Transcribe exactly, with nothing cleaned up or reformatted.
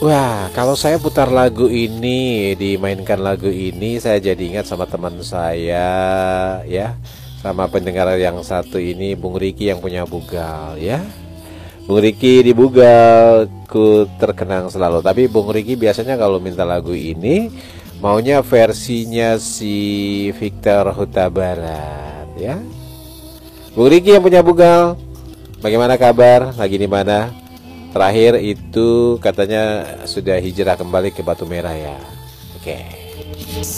Wah, kalau saya putar lagu ini, dimainkan lagu ini, saya jadi ingat sama teman saya, ya, sama pendengar yang satu ini, Bung Riki yang punya Bugal, ya. Bung Riki di Bugal, ku terkenang selalu. Tapi Bung Riki biasanya kalau minta lagu ini, maunya versinya si Victor Huta Barat, ya. Bung Riki yang punya Bugal, bagaimana kabar? Lagi di mana? Terakhir itu katanya sudah hijrah kembali ke Batu Merah ya. Oke.